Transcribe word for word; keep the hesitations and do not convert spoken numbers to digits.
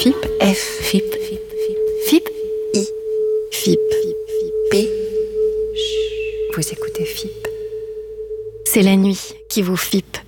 F I P. F. F I P. F I P. I. F I P. P. Vous écoutez F I P. C'est la nuit qui vous F I P.